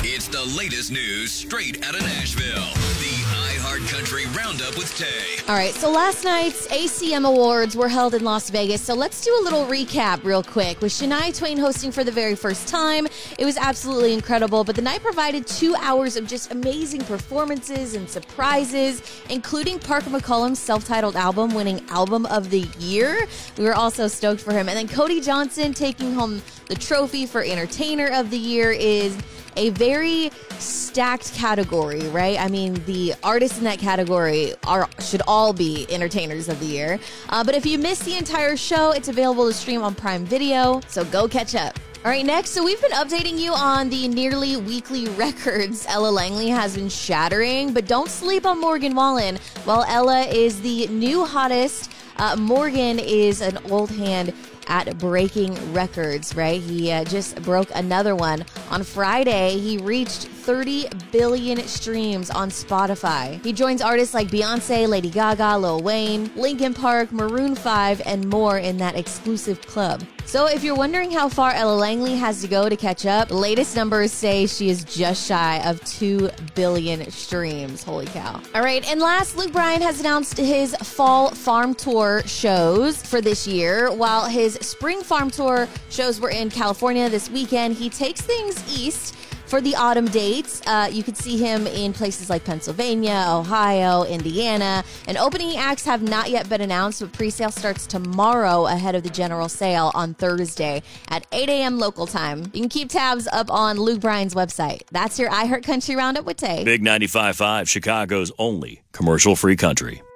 It's the latest news straight out of Nashville. The iHeart Country Roundup with Tay. All right, so last night's ACM Awards were held in Las Vegas, so let's do a little recap real quick. With Shania Twain hosting for the very first time, it was absolutely incredible, but the night provided 2 hours of just amazing performances and surprises, including Parker McCollum's self-titled album winning Album of the Year. We were also stoked for him. And then Cody Johnson taking home the trophy for Entertainer of the Year is a very stacked category, right? I mean, the artists in that category should all be Entertainers of the Year. But if you missed the entire show, it's available to stream on Prime Video, so go catch up. All right, next, so we've been updating you on the nearly weekly records Ella Langley has been shattering, but don't sleep on Morgan Wallen. While Ella is the new hottest, Morgan is an old hand at breaking records, right? He just broke another one. On Friday, he reached 30 billion streams on Spotify. He joins artists like Beyonce, Lady Gaga, Lil Wayne, Linkin Park, Maroon 5, and more in that exclusive club. So if you're wondering how far Ella Langley has to go to catch up, the latest numbers say she is just shy of 2 billion streams. Holy cow. All right, and last, Luke Bryan has announced his fall farm tour shows for this year. While his spring farm tour shows were in California this weekend, he takes things east for the autumn dates. You could see him in places like Pennsylvania, Ohio, Indiana, and opening acts have not yet been announced, but pre-sale starts tomorrow ahead of the general sale on Thursday at 8 a.m. local time. You can keep tabs up on Luke Bryan's website. That's your iHeart Country Roundup with Tay. Big 95.5, Chicago's only commercial-free country.